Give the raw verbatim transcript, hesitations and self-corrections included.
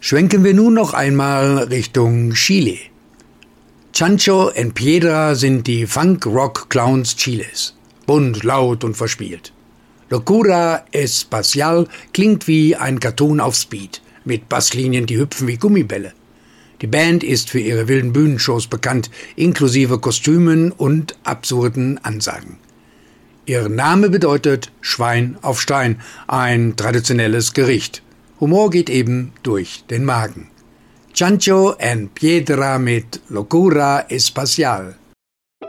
Schwenken wir nun noch einmal Richtung Chile. Chancho en Piedra sind die Funk-Rock-Clowns Chiles. Bunt, laut und verspielt. Locura Espacial klingt wie ein Cartoon auf Speed, mit Basslinien, die hüpfen wie Gummibälle. Die Band ist für ihre wilden Bühnenshows bekannt, inklusive Kostümen und absurden Ansagen. Ihr Name bedeutet Schwein auf Stein, ein traditionelles Gericht. Humor geht eben durch den Magen. Chancho en Piedra mit Locura Espacial.